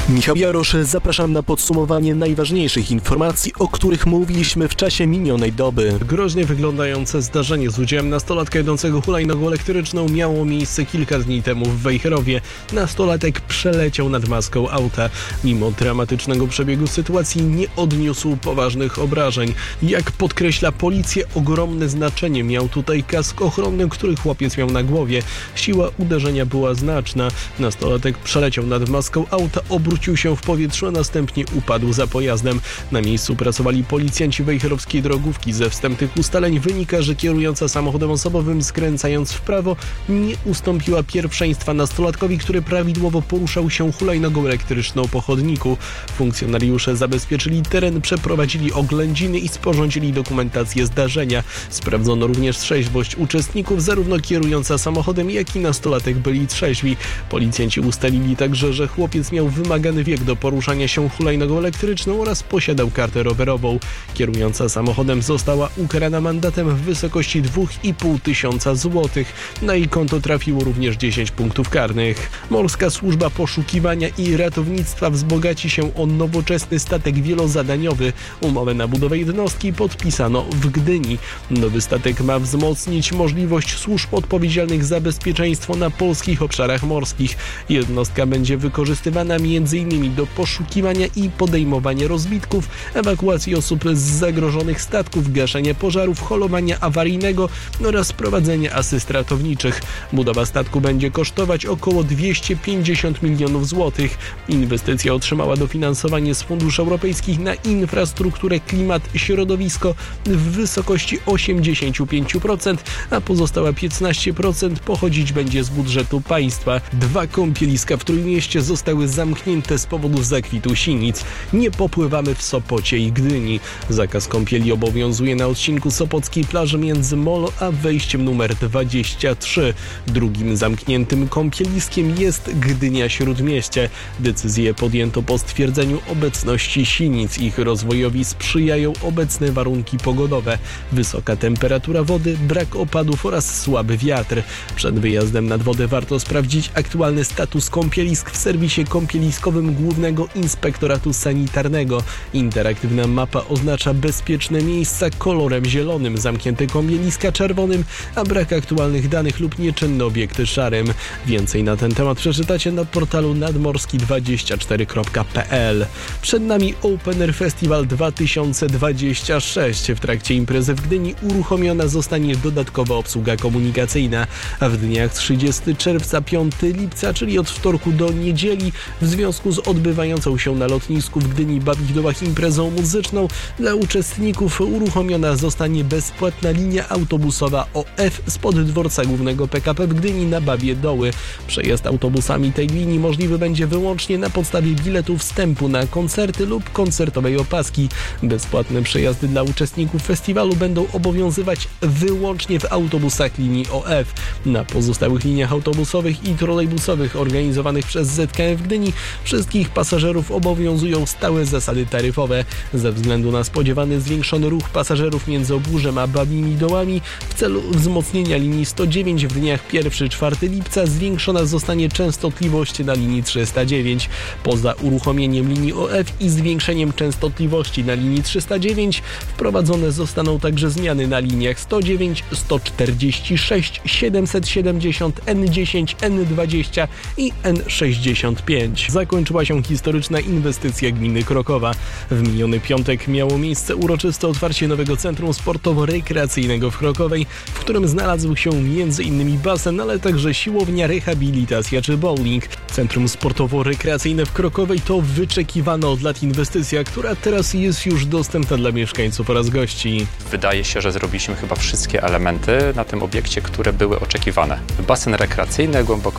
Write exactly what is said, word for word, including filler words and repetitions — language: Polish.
Michał Jarosz, zapraszam na podsumowanie najważniejszych informacji, o których mówiliśmy w czasie minionej doby. Groźnie wyglądające zdarzenie z udziałem nastolatka jadącego hulajnogą elektryczną miało miejsce kilka dni temu w Wejherowie. Nastolatek przeleciał nad maską auta. Mimo dramatycznego przebiegu sytuacji nie odniósł poważnych obrażeń. Jak podkreśla policja, ogromne znaczenie miał tutaj kask ochronny, który chłopiec miał na głowie. Siła uderzenia była znaczna. Nastolatek przeleciał nad maską auta, obrócił się w powietrzu, a następnie upadł za pojazdem. Na miejscu pracowali policjanci wejherowskiej drogówki. Ze wstępnych ustaleń wynika, że kierująca samochodem osobowym, skręcając w prawo, nie ustąpiła pierwszeństwa nastolatkowi, który prawidłowo poruszał się hulajnogą elektryczną po chodniku. Funkcjonariusze zabezpieczyli teren, przeprowadzili oględziny i sporządzili dokumentację zdarzenia. Sprawdzono również trzeźwość uczestników, zarówno kierująca samochodem, jak i nastolatek byli trzeźwi. Policjanci ustalili także, że chłopiec miał wymagany wiek do poruszania się hulajnogą elektryczną oraz posiadał kartę rowerową. Kierująca samochodem została ukarana mandatem w wysokości dwa i pół tysiąca złotych. Na jej konto trafiło również dziesięć punktów karnych. Morska Służba Poszukiwania i Ratownictwa wzbogaci się o nowoczesny statek wielozadaniowy. Umowę na budowę jednostki podpisano w Gdyni. Nowy statek ma wzmocnić możliwość służb odpowiedzialnych za bezpieczeństwo na polskich obszarach morskich. Jednostka będzie wykorzystywana między innymi do poszukiwania i podejmowania rozbitków, ewakuacji osób z zagrożonych statków, gaszenia pożarów, holowania awaryjnego oraz prowadzenia asyst ratowniczych. Budowa statku będzie kosztować około dwieście pięćdziesiąt milionów złotych. Inwestycja otrzymała dofinansowanie z funduszy europejskich na infrastrukturę, klimat, środowisko w wysokości osiemdziesiąt pięć procent, a pozostała piętnaście procent pochodzić będzie z budżetu państwa. Dwa kąpieliska w Trójmieście zostały zamknięte z powodów zakwitu sinic. Nie popływamy w Sopocie i Gdyni. Zakaz kąpieli obowiązuje na odcinku sopockiej plaży między Molo a wejściem numer dwadzieścia trzy. Drugim zamkniętym kąpieliskiem jest Gdynia Śródmieście. Decyzję podjęto po stwierdzeniu obecności sinic. Ich rozwojowi sprzyjają obecne warunki pogodowe. Wysoka temperatura wody, brak opadów oraz słaby wiatr. Przed wyjazdem nad wodę warto sprawdzić aktualny status kąpielisk w serwisie kąpieliskowym Głównego Inspektoratu Sanitarnego. Interaktywna mapa oznacza bezpieczne miejsca kolorem zielonym, zamknięte kąpieliska czerwonym, a brak aktualnych danych lub nieczynne obiekty szarym. Więcej na ten temat przeczytacie na portalu nadmorski dwadzieścia cztery kropka p l. Przed nami Open Air Festival dwa tysiące dwadzieścia sześć. W trakcie imprezy w Gdyni uruchomiona zostanie dodatkowa obsługa komunikacyjna, a w dniach trzydziestego czerwca, piątego lipca, czyli od wtorku do niedzieli, w związku z odbywającą się na lotnisku w Gdyni Babichdołach imprezą muzyczną, dla uczestników uruchomiona zostanie bezpłatna linia autobusowa O F spod dworca głównego P K P w Gdyni na Babie Doły. Przejazd autobusami tej linii możliwy będzie wyłącznie na podstawie biletu wstępu na koncerty lub koncertowej opaski. Bezpłatne przejazdy dla uczestników festiwalu będą obowiązywać wyłącznie w autobusach linii O F. Na pozostałych liniach autobusowych i trolejbusowych organizowanych przez Z K M w Gdyni wszystkich pasażerów obowiązują stałe zasady taryfowe. Ze względu na spodziewany zwiększony ruch pasażerów między Obórzem a Babimi Dołami w celu wzmocnienia linii sto dziewięć w dniach pierwszego do czwartego lipca zwiększona zostanie częstotliwość na linii trzysta dziewięć. Poza uruchomieniem linii O F i zwiększeniem częstotliwości na linii trzysta dziewięć wprowadzone zostaną także zmiany na liniach sto dziewięć, sto czterdzieści sześć, siedemset siedemdziesiąt, N dziesięć, N dwadzieścia i N sześćdziesiąt pięć. Zakończyła się historyczna inwestycja gminy Krokowa. W miniony piątek miało miejsce uroczyste otwarcie nowego centrum sportowo-rekreacyjnego w Krokowej, w którym znalazł się między innymi basen, ale także siłownia, rehabilitacja czy bowling. Centrum sportowo-rekreacyjne w Krokowej to wyczekiwana od lat inwestycja, która teraz jest już dostępna dla mieszkańców oraz gości. Wydaje się, że zrobiliśmy chyba wszystkie elementy na tym obiekcie, które były oczekiwane. Basen rekreacyjny, głęboko